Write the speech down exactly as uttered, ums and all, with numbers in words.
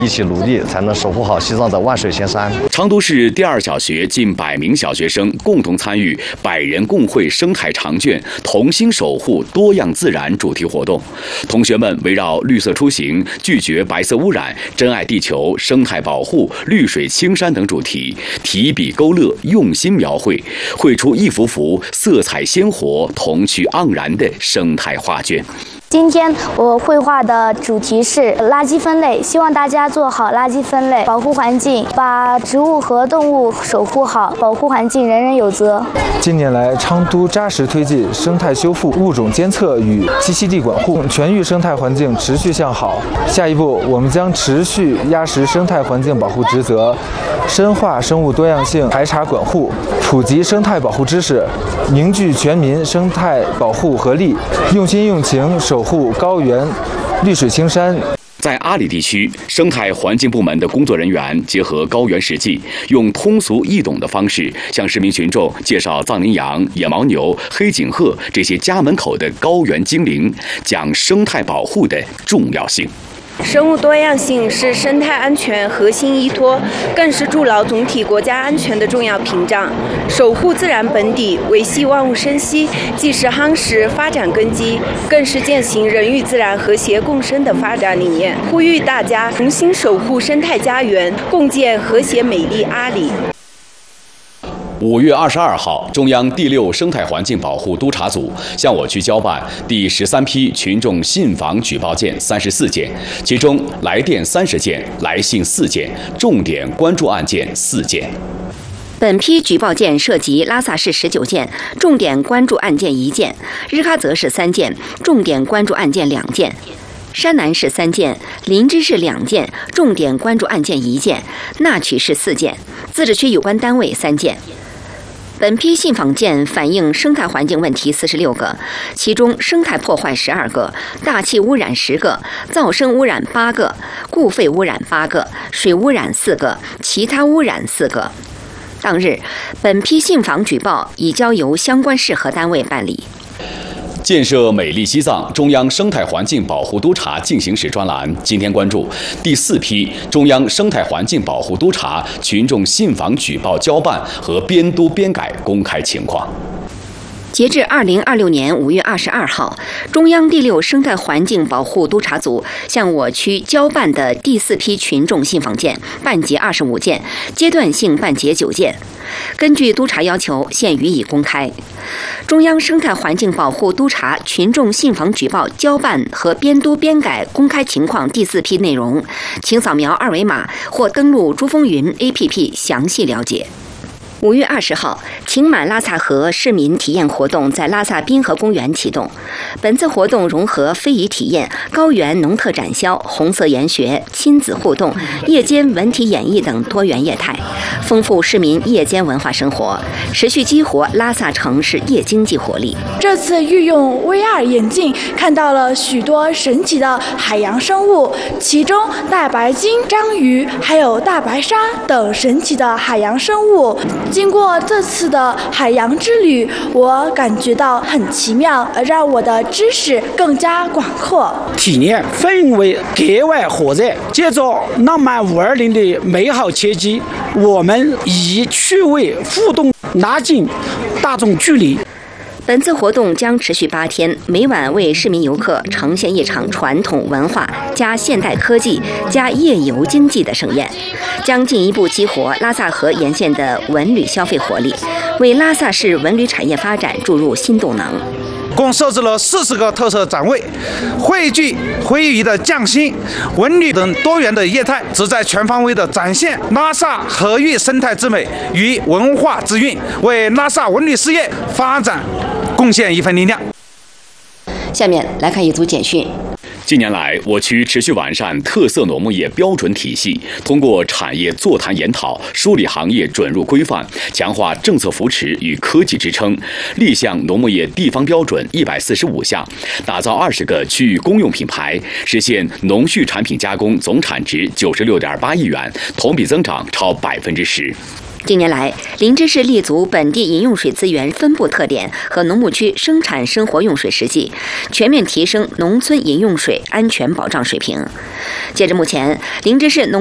一起努力，才能守护好西藏的万水千山。 昌都市第二小学近百名小学生共同参与“百人共绘生态长卷，同心守护多样自然”主题活动。同学们围绕绿色出行、拒绝白色污染、珍爱地球、生态保护、绿水青山等主题，提笔勾勒，用心描绘，绘出一幅幅色彩鲜活、童趣盎然的生态画卷。 今天我绘画的主题是垃圾分类，希望大家做好垃圾分类，保护环境，把植物和动物守护好，保护环境人人有责。 近年来，昌都扎实推进生态修复、物种监测与栖息地管护，全域生态环境持续向好。下一步，我们将持续压实生态环境保护职责，深化生物多样性排查管护，普及生态保护知识，凝聚全民生态保护合力，用心用情守护高原绿水青山。 在阿里地区，生态环境部门的工作人员结合高原实际，用通俗易懂的方式向市民群众介绍藏羚羊、野牦牛、黑颈鹤这些家门口的高原精灵，讲生态保护的重要性。 生物多样性是生态安全核心依托，更是筑牢总体国家安全的重要屏障。守护自然本底，维系万物生息，既是夯实发展根基，更是践行人与自然和谐共生的发展理念。呼吁大家同心守护生态家园，共建和谐美丽阿里。 五月二十二号，中央第六生态环境保护督察组向我区交办第十三批群众信访举报件三十四件，其中来电三十件，来信四件，重点关注案件四件。 本批举报件涉及拉萨市十九件，重点关注案件一件；日喀则市三件，重点关注案件两件；山南市三件，林芝市两件，重点关注案件一件；那曲市四件，自治区有关单位三件。本批信访件反映生态环境问题四十六个，其中生态破坏十二个，大气污染十个，噪声污染八个，固废污染八个，水污染四个，其他污染四个。当日，本批信访举报已交由相关市和单位办理。 建设美丽西藏中央生态环境保护督察进行时专栏今天关注第四批中央生态环境保护督察群众信访举报交办和编督编改公开情况。 截至二零二六年五月二十二号，中央第六生态环境保护督察组向我区交办的第四批群众信访件办结二十五件，阶段性办结九件。根据督察要求，现予以公开。中央生态环境保护督察群众信访举报交办和编督编改公开情况第四批内容，请扫描二维码或登录珠风云 A P P 详细了解。五月二十号，晴满拉萨河市民体验活动在拉萨滨河公园启动。本次活动融合非遗体验、高原农特展销、红色研学、亲子互动、夜间文体演绎等多元业态，丰富市民夜间文化生活，持续激活拉萨城市夜经济活力。 这次运用 V R 眼镜看到了许多神奇的海洋生物，其中大白鲸、章鱼还有大白鲨等神奇的海洋生物。经过这次的海洋之旅，我感觉到很奇妙，而让我的知识更加广阔。 体验氛围格外火热，借着浪漫五二零的美好契机，我们以趣味互动拉近大众距离。 本次活动将持续八天，每晚为市民游客呈现一场传统文化加现代科技加夜游经济的盛宴，将进一步激活拉萨河沿线的文旅消费活力，为拉萨市文旅产业发展注入新动能。 共设置了四十个特色展位，汇聚非遗的匠心、文旅等多元的业态，旨在全方位的展现拉萨河域生态之美与文化之韵，为拉萨文旅事业发展贡献一份力量。 下面来看一组简讯。 近年来，我区持续完善特色农牧业标准体系，通过产业座谈研讨，梳理行业准入规范，强化政策扶持与科技支撑，立项农牧业地方标准一百四十五项，打造二十个区域公用品牌，实现农畜产品加工总产值九十六点八亿元，同比增长超百分之十。 近年来，林芝市立足本地饮用水资源分布特点和农牧区生产生活用水实际，全面提升农村饮用水安全保障水平。截至目前，林芝市农